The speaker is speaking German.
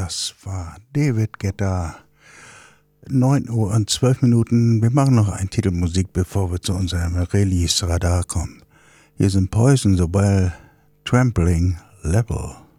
Das war David Guetta. 9 Uhr und 12 Minuten. Wir machen noch einen Titel Musik, bevor wir zu unserem Release-Radar kommen. Hier sind Poison the Well, Trampling Level.